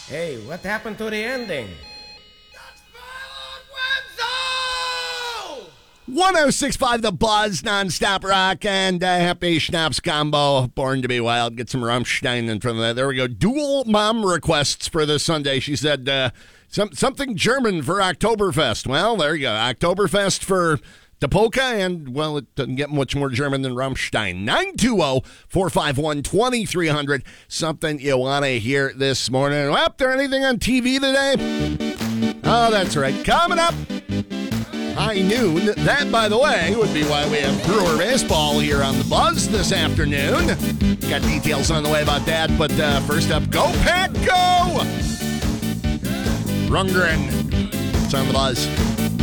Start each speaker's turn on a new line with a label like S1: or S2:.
S1: Hey, what happened to the ending?
S2: 106.5 The Buzz, non-stop rock, and happy schnapps combo. Born to be Wild. Get some Rammstein in front of that. There we go. Dual mom requests for this Sunday. She said something German for Oktoberfest. Well, there you go. Oktoberfest for the polka, and, well, it doesn't get much more German than Rammstein. 920-451-2300. Something you want to hear this morning. Well, there anything on TV today? Oh, that's right. Coming up. High noon. That, by the way, would be why we have Brewer Baseball here on The Buzz this afternoon. Got details on the way about that, but first up, go Pat, go! Rundgren. It's on The Buzz.